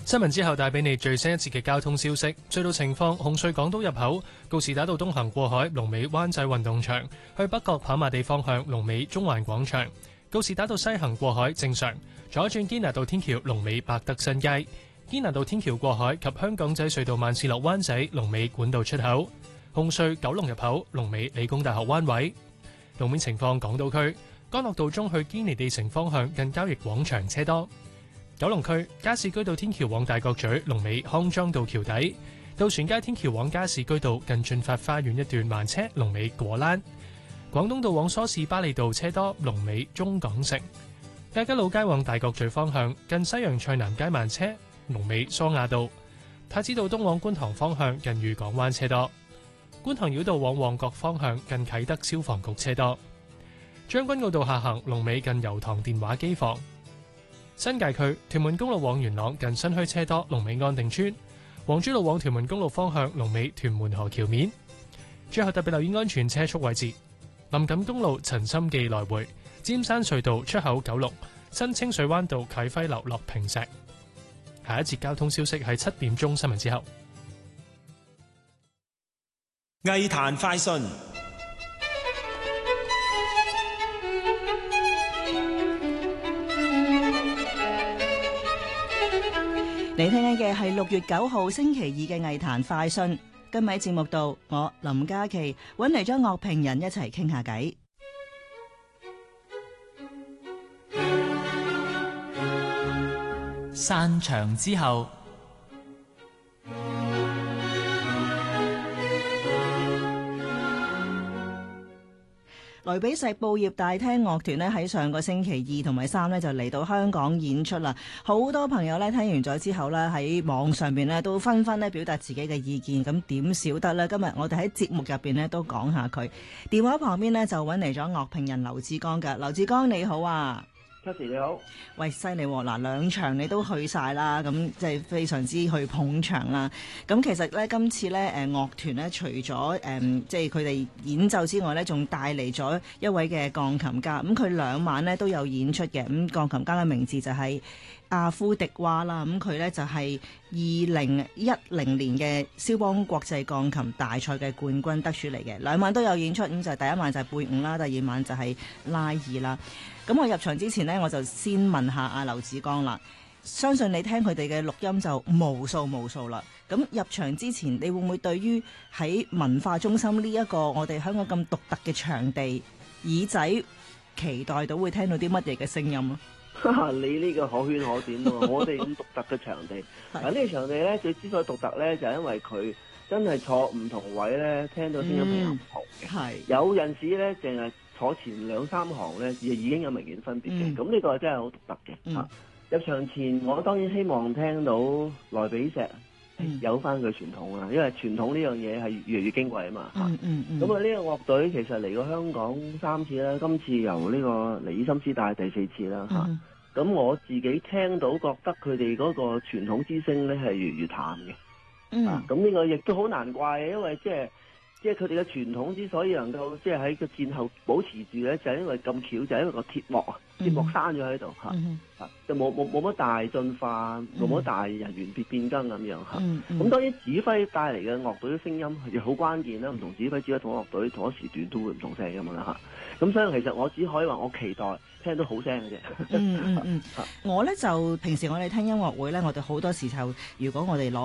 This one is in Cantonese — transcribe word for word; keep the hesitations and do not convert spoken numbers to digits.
新聞之後帶俾你最新一節嘅交通消息。隧道情況：紅隧港島入口告士打道東行過海，龍尾灣仔運動場；去北角跑馬地方向，龍尾中環廣場。告士打道西行過海正常，左轉堅拿道天橋龍尾百德新街。堅拿道天橋過海及香港仔隧道慢線落灣仔龍尾管道出口。紅隧九龍入口龍尾理工大學灣位。路面情況：港島區干諾道中去堅尼地城方向近交易廣場車多。九龍區加士居道天橋往大角咀龍尾康莊道橋底，渡船街天橋往加士居道近駿發花園一段慢車龍尾果欄。廣東道往梳士巴利道車多龍尾中港城。亞皆老街往大角咀方向近西洋菜南街慢車龍尾蘇亞道。太子道東往觀塘方向近裕港灣車多。觀塘繞道往旺角方向近啟德消防局車多。將軍澳道下行龍尾近油塘電話機房。新界區屯門公路往元朗近新墟車多龍尾安定村。黃珠路往屯門公路方向龍尾屯門河橋面。最後特別留意安全車速位置：林錦公路陳心記來回、尖山隧道出口九龍、新清水灣道啟輝樓落坪石。下一節交通消息係七點鐘新聞之後。 藝壇快訊。 你聽緊嘅係六月九號星期二嘅藝壇快訊。今日喺節目度，我林嘉琪揾嚟咗樂評人一齊傾下偈。 散場之後， 萊比錫報業大廳樂團咧喺上個星期二同埋三咧就嚟到香港演出啦。好多朋友咧聽完咗之後咧喺網上邊咧都紛紛咧表達自己嘅意見。咁點少得咧？今日我哋喺節目入邊咧都講下佢。電話旁邊咧就揾嚟咗樂評人劉志剛嘅。劉志剛你好啊。 你好， 喂，犀利喎！嗱，兩場你都去晒啦，咁即係非常之去捧場啦。咁其實咧，今次咧，誒樂團咧，除咗誒即係佢哋演奏之外咧，仲帶嚟咗一位嘅鋼琴家。咁佢兩晚咧都有演出嘅。咁鋼琴家嘅名字就係阿夫迪娃啦。咁佢咧就係二零一零年嘅肖邦國際鋼琴大賽嘅冠軍得主嚟嘅。兩晚都有演出，咁就係第一晚就係貝五啦，第二晚就係拉二啦。咁我入場之前呢，我就先問下阿劉志剛啦。相信你聽佢哋嘅錄音就無數無數啦。咁入場之前，你會唔會對於喺文化中心呢一個我哋香港咁獨特嘅場地，耳仔期待到會聽到啲乜嘢嘅聲音啊？ 你呢個可圈可點喎！我哋咁獨特嘅場地，嗱呢個場地咧，最之所以獨特咧，就係因為佢真係坐唔同位咧，聽到聲音係唔同嘅。係、嗯、有陣時咧，淨係坐前兩三行咧，已已經有明顯分別嘅。咁呢、嗯、個真係好獨特嘅。嗯、啊，入場前我當然希望聽到萊比錫、嗯、有翻佢傳統啦，因為傳統呢樣嘢係越嚟越矜貴啊嘛。嗯嗯嗯。咁啊，呢個樂隊其實嚟過香港三次啦，今次由呢個尼爾森斯帶第四次啦。嚇、嗯，咁、啊、我自己聽到覺得佢哋嗰個傳統之聲咧係越嚟越淡嘅。嗯。啊，咁呢個亦都好難怪嘅，因為即係。即係佢哋嘅傳統之所以能夠即係喺個戰後保持住咧，就係、是、因為咁巧，就係、是、因為個鐵幕啊，鐵幕閂咗喺度嚇，嚇就冇冇冇乜大進化，冇乜大人員變變更咁樣嚇。咁、嗯嗯、當然指揮帶嚟嘅樂隊嘅聲音係好關鍵啦，唔同指揮指揮同樂隊同一時段都會唔同聲㗎嘛啦嚇。咁所以其實我只可以話我期待聽到好聲嘅啫。嗯嗯嗯，我咧就平時我哋聽音樂會咧，我哋好多時候如果我哋攞